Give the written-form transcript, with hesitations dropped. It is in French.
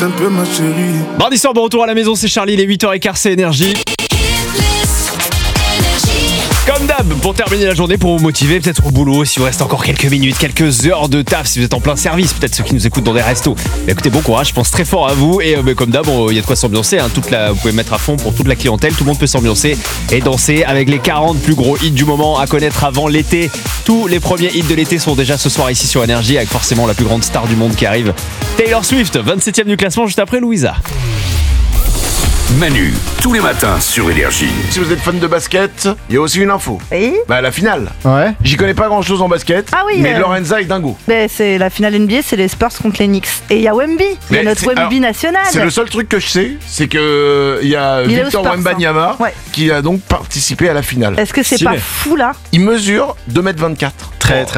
un peu ma chérie. Mardi soir, bon retour à la maison, c'est Charlie, il est 8h15, c'est Énergie. Comme d'hab, pour terminer la journée, pour vous motiver, peut-être au boulot, si vous reste encore quelques minutes, quelques heures de taf, si vous êtes en plein service, peut-être ceux qui nous écoutent dans des restos. Mais écoutez, bon courage, je pense très fort à vous. Et comme d'hab, il y a de quoi s'ambiancer. Vous pouvez mettre à fond pour toute la clientèle, tout le monde peut s'ambiancer et danser avec les 40 plus gros hits du moment à connaître avant l'été. Tous les premiers hits de l'été sont déjà ce soir ici sur Énergie, avec forcément la plus grande star du monde qui arrive, Taylor Swift, 27ème du classement, juste après Louisa. Manu, tous les matins sur Énergie. Si vous êtes fan de basket, il y a aussi une info. Oui. La finale. Ouais. J'y connais pas grand chose en basket, Ah oui, mais Lorenza est dingo. C'est la finale NBA, c'est les Spurs contre les Knicks. Et il y a Wemby, il y a notre Wemby national. C'est le seul truc que je sais, c'est que il y a Il est Victor aux Spurs, Wembanyama ouais. qui a donc participé à la finale. Est-ce que c'est Stylé. pas fou là? Il mesure 2m24. Très